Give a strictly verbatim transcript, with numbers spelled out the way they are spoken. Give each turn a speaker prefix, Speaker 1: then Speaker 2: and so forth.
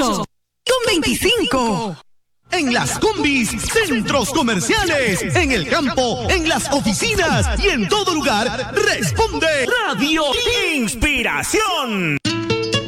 Speaker 1: con veinticinco.
Speaker 2: En las combis, centros comerciales, en el campo, en las oficinas y en todo lugar, responde Radio Inspiración.